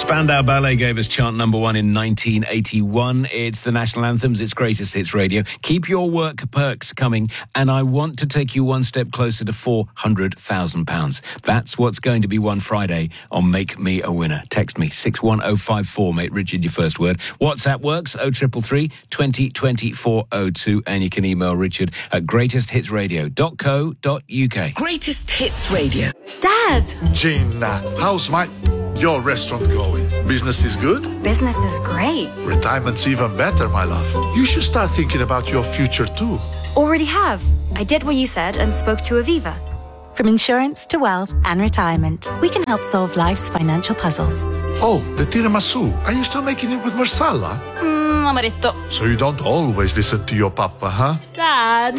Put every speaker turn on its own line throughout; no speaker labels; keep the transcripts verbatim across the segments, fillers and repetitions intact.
Spandau Ballet gave us chart number one in nineteen eighty-one. It's the national anthems, it's Greatest Hits Radio. Keep your work perks coming, and I want to take you one step closer to four hundred thousand pounds. That's what's going to be won Friday on Make Me a Winner. Text me, six one oh five four, mate Richard, your first word. WhatsApp works, oh three three three, twenty, twenty-four oh two, and you can email Richard at greatest hits radio dot co dot uk.
Greatest Hits Radio.
Dad!
Gina, how's my... your restaurant going? Business is good?
Business is great.
Retirement's even better, my love. You should start thinking about your future too.
Already have. I did what you said and spoke to Aviva.
From insurance to wealth and retirement, we can help solve life's financial puzzles.
Oh, the tiramisu. Are you still making it with marsala?
Mmm, amaretto.
So you don't always listen to your papa, huh?
Dad.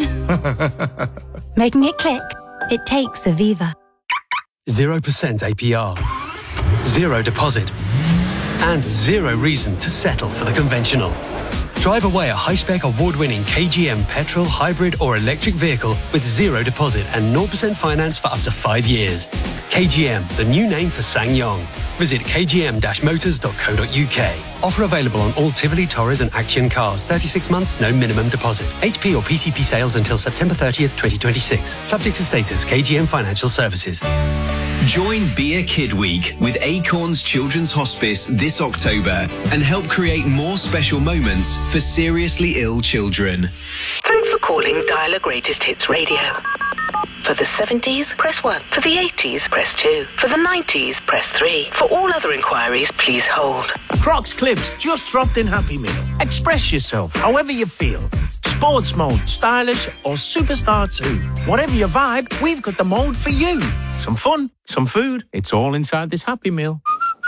Making it click. It takes Aviva.
zero percent A P R. Zero deposit. And zero reason to settle for the conventional. Drive away a high-spec award-winning K G M petrol, hybrid or electric vehicle with zero deposit and zero percent finance for up to five years. K G M, the new name for SsangYong. Visit k g m dash motors dot co dot uk. Offer available on all Tivoli, Torres and Action cars. thirty-six months, no minimum deposit. H P or P C P sales until September thirtieth, twenty twenty-six. Subject to status, K G M Financial Services.
Join Be a Kid Week with Acorns Children's Hospice this October and help create more special moments for seriously ill children.
Thanks for calling Dialer Greatest Hits Radio. For the seventies, press one. For the eighties, press two. For the nineties, press three. For all other inquiries, please hold.
Crocs Clips just dropped in Happy Meal. Express yourself however you feel. Sports mode, stylish or superstar too. Whatever your vibe, we've got the mode for you. Some fun, some food. It's all inside this Happy Meal.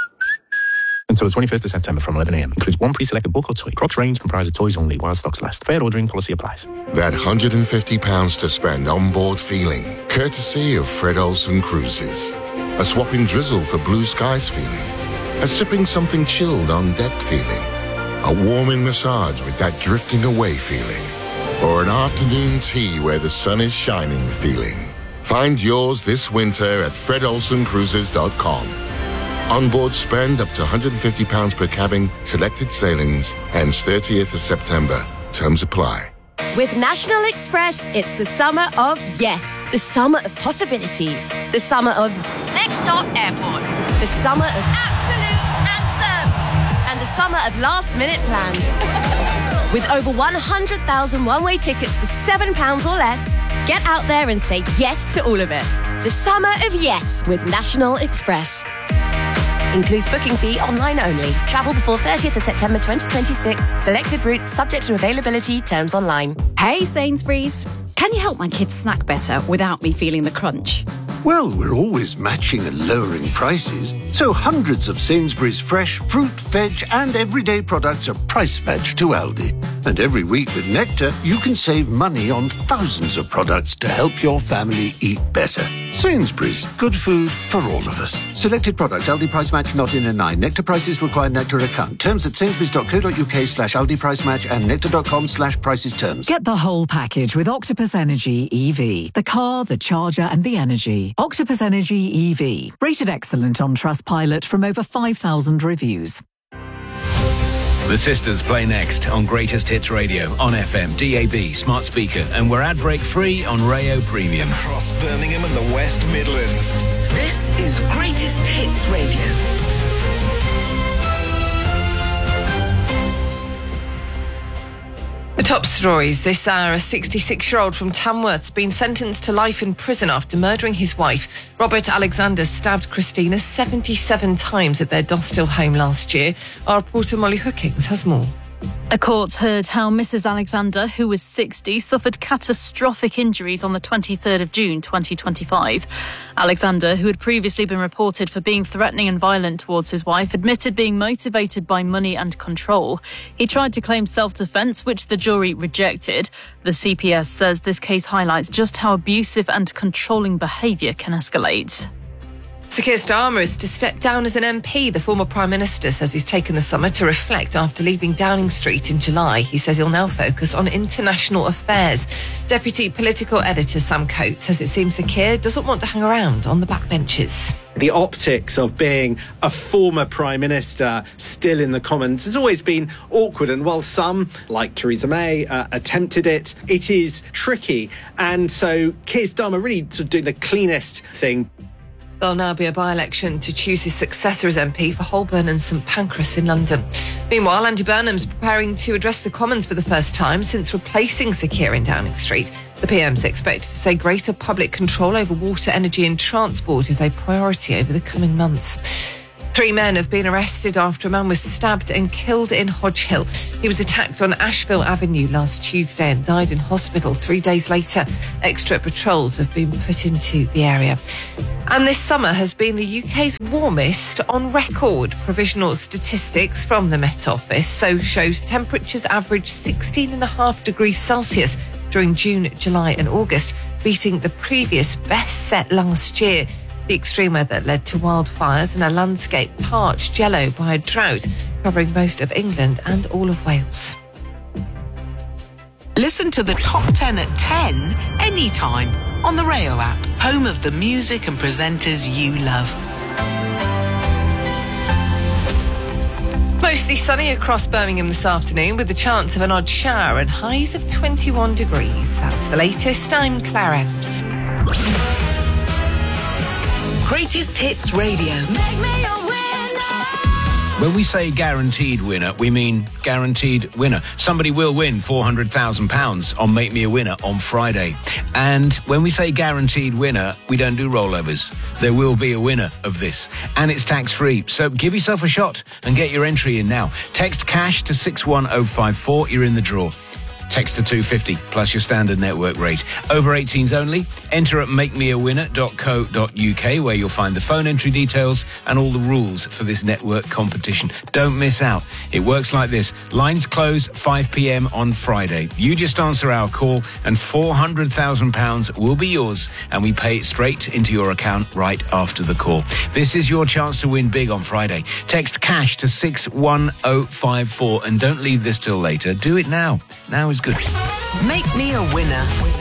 Until the twenty-first of September from eleven a m. Includes one pre-selected book or toy. Crocs range comprises toys only while stocks last. Fair ordering policy applies.
That one hundred fifty pounds to spend on board feeling, courtesy of Fred Olsen Cruises. A swapping drizzle for blue skies feeling. A sipping something chilled on deck feeling. A warming massage with that drifting away feeling. Or an afternoon tea where the sun is shining feeling. Find yours this winter at fred olsen cruises dot com. Onboard spend up to one hundred fifty pounds per cabin, selected sailings, ends thirtieth of September. Terms apply.
With National Express, it's the summer of yes. The summer of possibilities. The summer of next stop airport. The summer of absolute anthems. And the summer of last minute plans. With over one hundred thousand one-way tickets for seven pounds or less, get out there and say yes to all of it. The summer of yes with National Express. Includes booking fee online only. Travel before thirtieth of September twenty twenty-six. Selected routes subject to availability. Terms online.
Hey Sainsbury's, can you help my kids snack better without me feeling the crunch?
Well, we're always matching and lowering prices, so hundreds of Sainsbury's fresh fruit, veg and everyday products are price matched to Aldi. And every week with Nectar, you can save money on thousands of products to help your family eat better. Sainsbury's, good food for all of us. Selected products, Aldi price match not in a nine. Nectar prices require Nectar account. Terms at sainsbury's dot co dot uk slash Aldi price match and nectar dot com slash prices terms.
Get the whole package with Octopus Energy E V. The car, the charger and the energy. Octopus Energy E V. Rated excellent on Trustpilot from over five thousand reviews.
The Sisters play next on Greatest Hits Radio on F M, D A B, smart speaker, and we're ad break free on Rayo Premium.
Across Birmingham and the West Midlands.
This is Greatest Hits Radio.
The top stories this hour. A sixty-six-year-old from Tamworth's been sentenced to life in prison after murdering his wife. Robert Alexander stabbed Christina seventy-seven times at their Dosthill home last year. Our reporter Molly Hookings has more.
A court heard how Missus Alexander, who was sixty, suffered catastrophic injuries on the twenty-third of June twenty twenty-five. Alexander, who had previously been reported for being threatening and violent towards his wife, admitted being motivated by money and control. He tried to claim self-defence, which the jury rejected. The C P S says this case highlights just how abusive and controlling behaviour can escalate.
Sir Keir Starmer is to step down as an M P. The former Prime Minister says he's taken the summer to reflect after leaving Downing Street in July. He says he'll now focus on international affairs. Deputy Political Editor Sam Coates says it seems Sir Keir doesn't want to hang around on the backbenches.
The optics of being a former Prime Minister still in the Commons has always been awkward, and while some, like Theresa May, uh, attempted it, it is tricky. And so Keir Starmer really sort of doing the cleanest thing.
There'll now be a by-election to choose his successor as M P for Holborn and St Pancras in London. Meanwhile, Andy Burnham's preparing to address the Commons for the first time since replacing Sir Keir in Downing Street. The P M's expected to say greater public control over water, energy and transport is a priority over the coming months. Three men have been arrested after a man was stabbed and killed in Hodge Hill. He was attacked on Ashville Avenue last Tuesday and died in hospital three days later. Extra patrols have been put into the area. And this summer has been the U K's warmest on record. Provisional statistics from the Met Office so shows temperatures averaged sixteen and a half degrees Celsius during June, July and August, beating the previous best set last year. The extreme weather led to wildfires and a landscape parched yellow by a drought covering most of England and all of Wales.
Listen to the top ten at ten anytime on the Rayo app, home of the music and presenters you love.
Mostly sunny across Birmingham this afternoon with the chance of an odd shower and highs of twenty-one degrees. That's the latest. I'm Claire Enns.
Greatest Hits Radio. Make me a
When we say guaranteed winner, we mean guaranteed winner. Somebody will win four hundred thousand pounds on Make Me a Winner on Friday. And when we say guaranteed winner, we don't do rollovers. There will be a winner of this. And it's tax-free. So give yourself a shot and get your entry in now. Text cash to six one oh five four. You're in the draw. Text to two fifty plus your standard network rate. Over eighteens only. Enter at make me a winner dot co dot uk where you'll find the phone entry details and all the rules for this network competition. Don't miss out. It works like this. Lines close five p.m. on Friday. You just answer our call and four hundred thousand pounds will be yours, and we pay it straight into your account right after the call. This is your chance to win big on Friday. Text cash to six one oh five four and don't leave this till later. Do it now. Now is good.
Make me a winner.